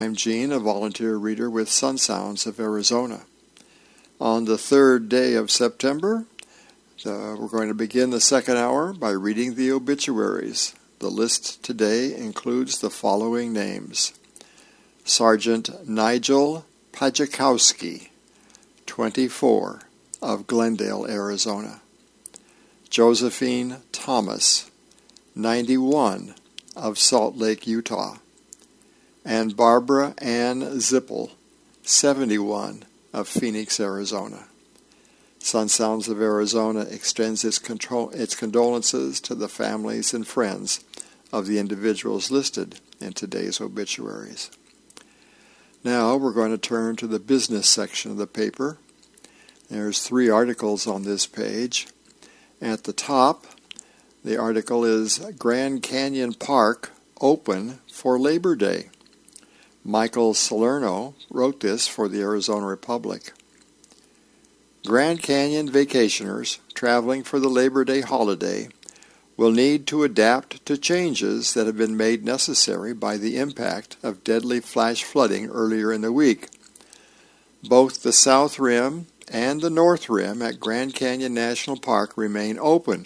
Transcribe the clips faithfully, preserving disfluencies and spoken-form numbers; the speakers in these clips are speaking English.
I'm Gene, a volunteer reader with Sun Sounds of Arizona. On the third day of September, uh, we're going to begin the second hour by reading the obituaries. The list today includes the following names: Sergeant Nigel Pajakowski, twenty-four, of Glendale, Arizona. Josephine Thomas, ninety-one, of Salt Lake, Utah. And Barbara Ann Zippel, seventy-one, of Phoenix, Arizona. Sun Sounds of Arizona extends its, control, its condolences to the families and friends of the individuals listed in today's obituaries. Now we're going to turn to the business section of the paper. There's three articles on this page. At the top, the article is Grand Canyon Park Open for Labor Day. Michael Salerno wrote this for the Arizona Republic. Grand Canyon vacationers traveling for the Labor Day holiday will need to adapt to changes that have been made necessary by the impact of deadly flash flooding earlier in the week. Both the South Rim and the North Rim at Grand Canyon National Park remain open.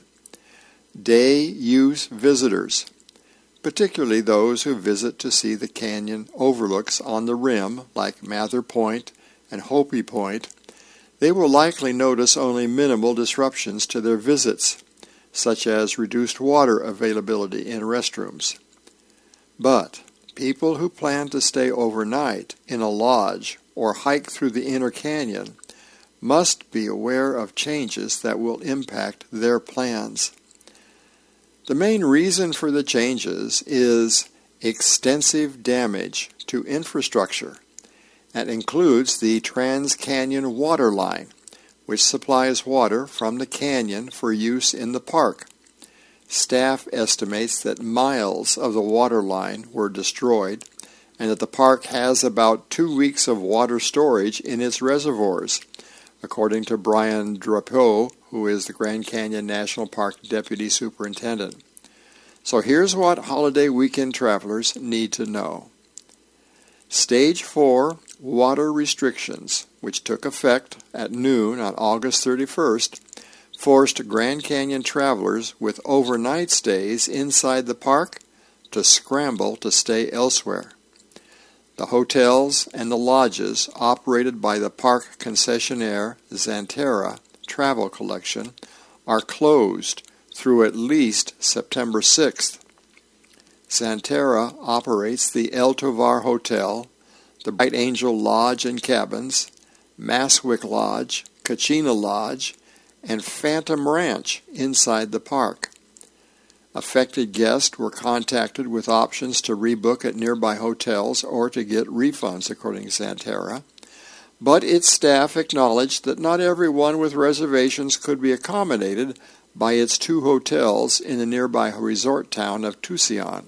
Day-use visitors, particularly those who visit to see the canyon overlooks on the rim like Mather Point and Hopi Point, they will likely notice only minimal disruptions to their visits, such as reduced water availability in restrooms. But people who plan to stay overnight in a lodge or hike through the inner canyon must be aware of changes that will impact their plans. The main reason for the changes is extensive damage to infrastructure. That includes the Trans-Canyon Water Line, which supplies water from the canyon for use in the park. Staff estimates that miles of the water line were destroyed and that the park has about two weeks of water storage in its reservoirs, according to Brian Drapeau, who is the Grand Canyon National Park Deputy Superintendent. So here's what holiday weekend travelers need to know. Stage four water restrictions, which took effect at noon on August thirty-first, forced Grand Canyon travelers with overnight stays inside the park to scramble to stay elsewhere. The hotels and the lodges operated by the park concessionaire Xanterra Travel Collection are closed through at least September sixth. Xanterra operates the El Tovar Hotel, the Bright Angel Lodge and Cabins, Maswick Lodge, Kachina Lodge, and Phantom Ranch inside the park. Affected guests were contacted with options to rebook at nearby hotels or to get refunds, according to Xanterra. But its staff acknowledged that not everyone with reservations could be accommodated by its two hotels in the nearby resort town of Tucson.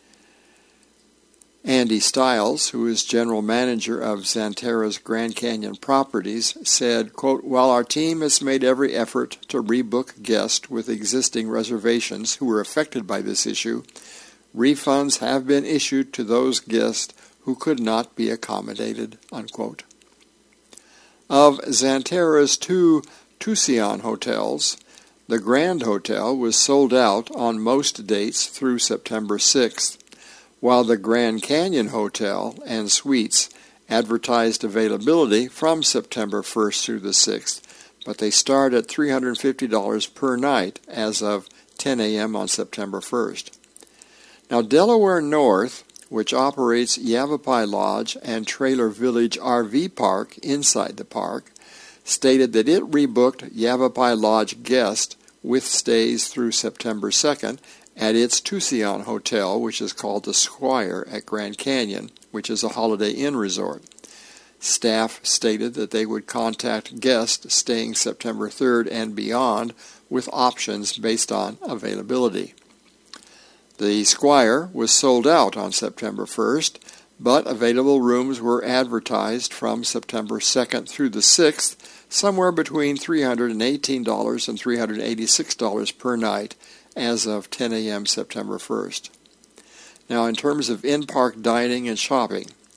Andy Stiles, who is general manager of Xanterra's Grand Canyon Properties, said, quote, "While our team has made every effort to rebook guests with existing reservations who were affected by this issue, refunds have been issued to those guests who could not be accommodated," unquote. Of Xanterra's two Tucson hotels, the Grand Hotel was sold out on most dates through September sixth, while the Grand Canyon Hotel and Suites advertised availability from September first through the sixth, but they start at three hundred fifty dollars per night as of ten a.m. on September first. Now, Delaware North, which operates Yavapai Lodge and Trailer Village R V Park inside the park, stated that it rebooked Yavapai Lodge guests with stays through September second at its Tucson Hotel, which is called the Squire at Grand Canyon, which is a Holiday Inn resort. Staff stated that they would contact guests staying September third and beyond with options based on availability. The Squire was sold out on September first, but available rooms were advertised from September second through the sixth, somewhere between three hundred eighteen dollars and three hundred eighty-six dollars per night as of ten a.m. September first. Now, in terms of in-park dining and shopping,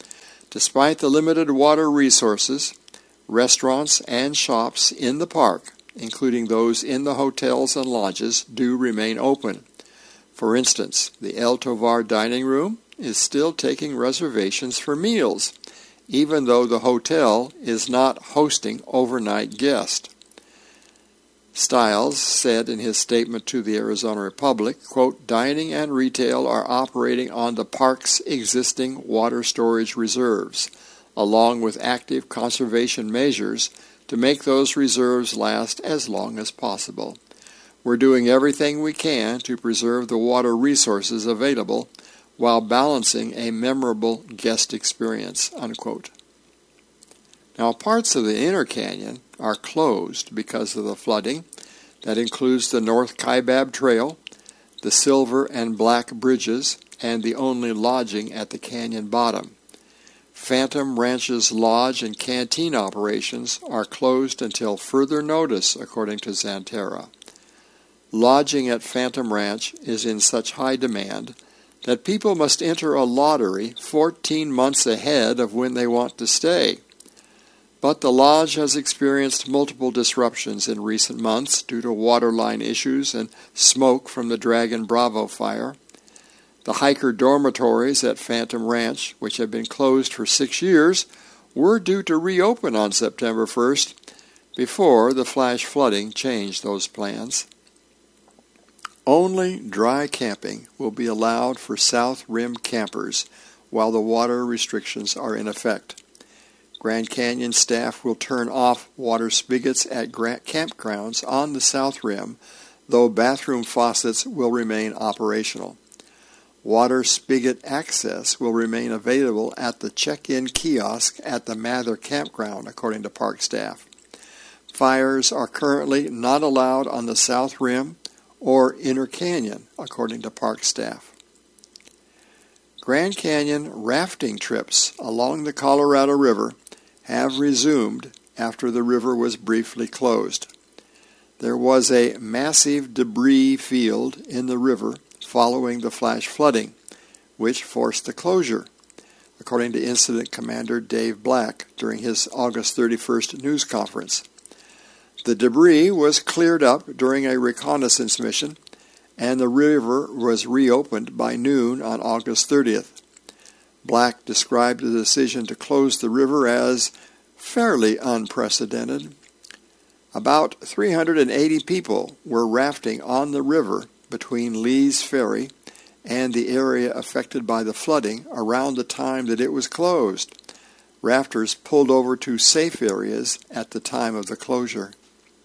Despite the limited water resources, restaurants and shops in the park, including those in the hotels and lodges, do remain open. For instance, the El Tovar dining room is still taking reservations for meals, even though the hotel is not hosting overnight guests. Stiles said in his statement to the Arizona Republic, quote, "Dining and retail are operating on the park's existing water storage reserves, along with active conservation measures to make those reserves last as long as possible. We're doing everything we can to preserve the water resources available while balancing a memorable guest experience," unquote. Now, parts of the inner canyon are closed because of the flooding. That includes the North Kaibab Trail, the Silver and Black Bridges, and the only lodging at the canyon bottom. Phantom Ranch's lodge and canteen operations are closed until further notice, according to Xanterra. Lodging at Phantom Ranch is in such high demand that people must enter a lottery fourteen months ahead of when they want to stay. But the lodge has experienced multiple disruptions in recent months due to waterline issues and smoke from the Dragon Bravo fire. The hiker dormitories at Phantom Ranch, which have been closed for six years, were due to reopen on September first before the flash flooding changed those plans. Only dry camping will be allowed for South Rim campers while the water restrictions are in effect. Grand Canyon staff will turn off water spigots at campgrounds on the South Rim, though bathroom faucets will remain operational. Water spigot access will remain available at the check-in kiosk at the Mather campground, according to park staff. Fires are currently not allowed on the South Rim or Inner Canyon, according to park staff. Grand Canyon rafting trips along the Colorado River have resumed after the river was briefly closed. There was a massive debris field in the river following the flash flooding, which forced the closure, according to Incident Commander Dave Black during his August thirty-first news conference. The debris was cleared up during a reconnaissance mission, and the river was reopened by noon on August thirtieth. Black described the decision to close the river as fairly unprecedented. About three hundred eighty people were rafting on the river between Lee's Ferry and the area affected by the flooding around the time that it was closed. Rafters pulled over to safe areas at the time of the closure.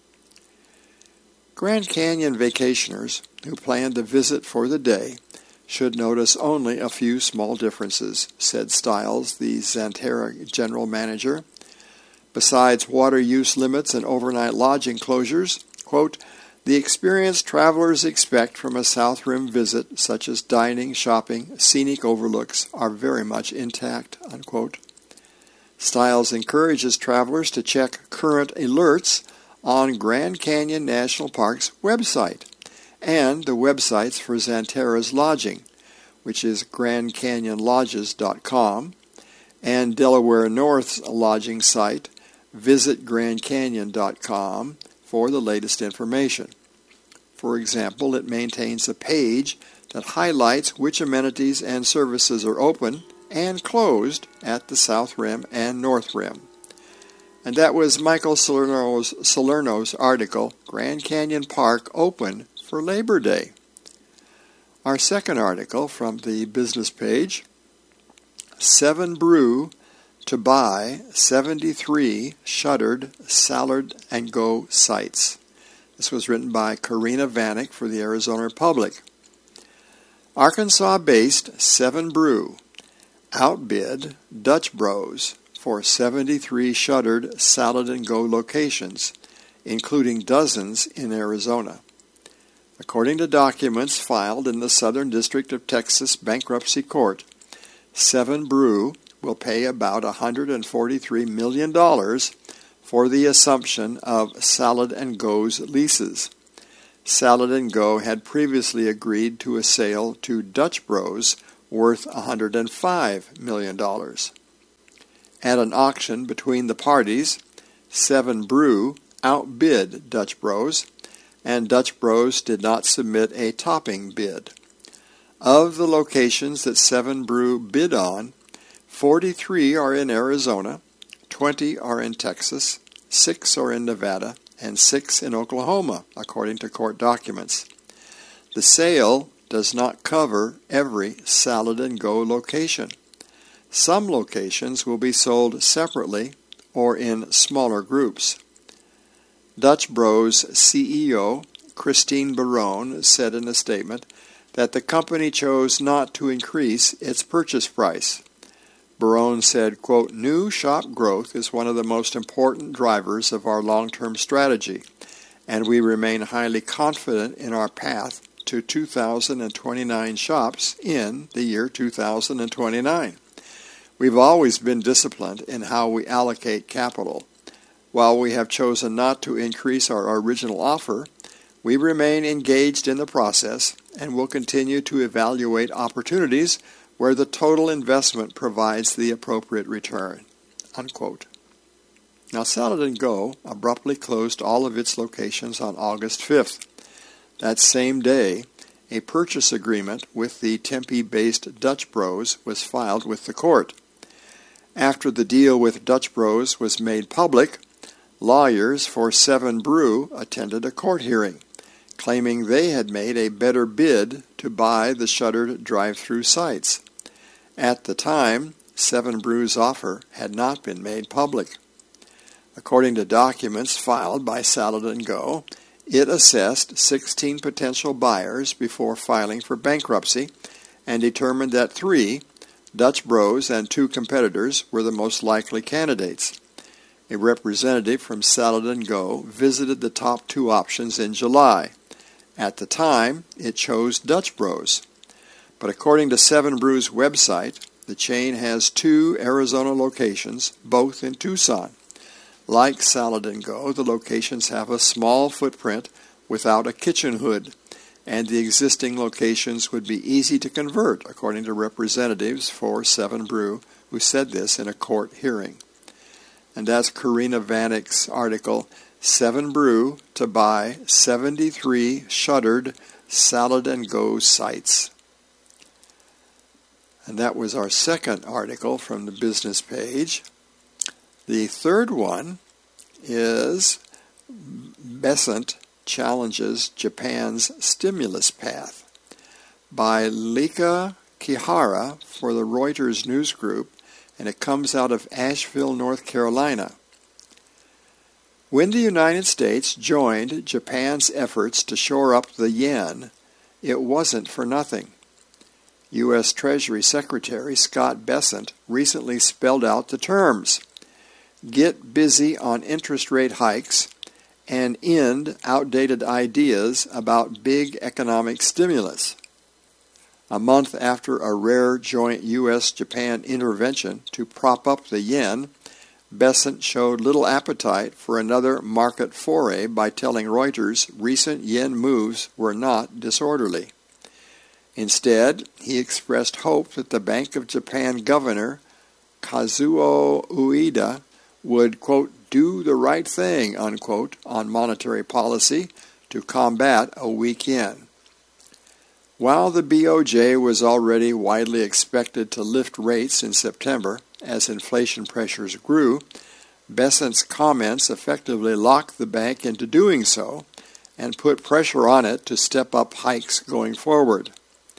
Grand Canyon vacationers who plan to visit for the day should notice only a few small differences, said Stiles, the Xanterra general manager. Besides water use limits and overnight lodging closures, quote, "The experience travelers expect from a South Rim visit, such as dining, shopping, scenic overlooks, are very much intact," unquote. Stiles encourages travelers to check current alerts on Grand Canyon National Park's website and the websites for Xanterra's lodging, which is grand canyon lodges dot com, and Delaware North's lodging site, visit grand canyon dot com, for the latest information. For example, it maintains a page that highlights which amenities and services are open and closed at the South Rim and North Rim. And that was Michael Salerno's, Salerno's article, Grand Canyon Park Open for Labor Day. Our second article from the business page, Seven Brew to buy seventy-three shuttered Salad and Go sites. This was written by Karina Vanek for the Arizona Republic. Arkansas-based Seven Brew outbid Dutch Bros for seventy-three shuttered Salad and Go locations, including dozens in Arizona. According to documents filed in the Southern District of Texas Bankruptcy Court, Seven Brew will pay about one hundred forty-three million dollars for the assumption of Salad and Go's leases. Salad and Go had previously agreed to a sale to Dutch Bros worth one hundred five million dollars. At an auction between the parties, Seven Brew outbid Dutch Bros, and Dutch Bros did not submit a topping bid. Of the locations that Seven Brew bid on, forty-three are in Arizona, twenty are in Texas, six are in Nevada, and six in Oklahoma, according to court documents. The sale does not cover every Salad and Go location. Some locations will be sold separately or in smaller groups. Dutch Bros C E O Christine Barone said in a statement that the company chose not to increase its purchase price. Barone said, quote, "New shop growth is one of the most important drivers of our long-term strategy, and we remain highly confident in our path to two thousand twenty-nine shops in the year two thousand twenty-nine. We've always been disciplined in how we allocate capital. While we have chosen not to increase our original offer, we remain engaged in the process and will continue to evaluate opportunities where the total investment provides the appropriate return." Unquote. Now, Salad and Go abruptly closed all of its locations on August fifth. That same day, a purchase agreement with the Tempe-based Dutch Bros was filed with the court. After the deal with Dutch Bros was made public, lawyers for Seven Brew attended a court hearing, claiming they had made a better bid to buy the shuttered drive-through sites. At the time, Seven Brew's offer had not been made public. According to documents filed by Salad and Go, it assessed sixteen potential buyers before filing for bankruptcy and determined that three, Dutch Bros and two competitors, were the most likely candidates. A representative from Salad and Go visited the top two options in July. At the time, it chose Dutch Bros. But according to Seven Brew's website, the chain has two Arizona locations, both in Tucson. Like Salad and Go, the locations have a small footprint without a kitchen hood, and the existing locations would be easy to convert, according to representatives for Seven Brew, who said this in a court hearing. And that's Karina Vanek's article, Seven Brew to buy seventy-three shuttered Salad and Go sites. And that was our second article from the business page. The third one is Besant Challenges Japan's Stimulus Path by Lika Kihara for the Reuters News Group, and it comes out of Asheville, North Carolina. When the United States joined Japan's efforts to shore up the yen, it wasn't for nothing. U S Treasury Secretary Scott Bessent recently spelled out the terms: get busy on interest rate hikes and end outdated ideas about big economic stimulus. A month after a rare joint U S Japan intervention to prop up the yen, Bessent showed little appetite for another market foray by telling Reuters recent yen moves were not disorderly. Instead, he expressed hope that the Bank of Japan Governor Kazuo Ueda would, quote, do the right thing, unquote, on monetary policy to combat a weak yen. While the B O J was already widely expected to lift rates in September as inflation pressures grew, Bessent's comments effectively locked the bank into doing so and put pressure on it to step up hikes going forward.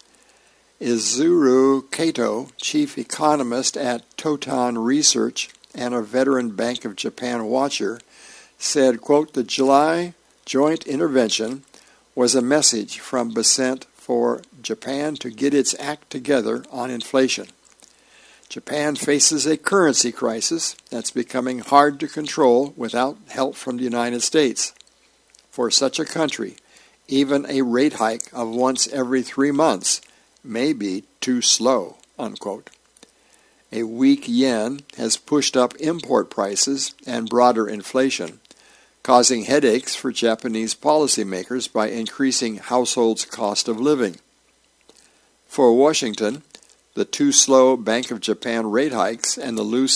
Izuru Kato, chief economist at Totan Research and a veteran Bank of Japan watcher, said, quote, the July joint intervention was a message from Bessent for Japan to get its act together on inflation. Japan faces a currency crisis that's becoming hard to control without help from the United States. For such a country, even a rate hike of once every three months may be too slow, unquote. A weak yen has pushed up import prices and broader inflation, causing headaches for Japanese policymakers by increasing households' cost of living. For Washington, the too slow Bank of Japan rate hikes and the loose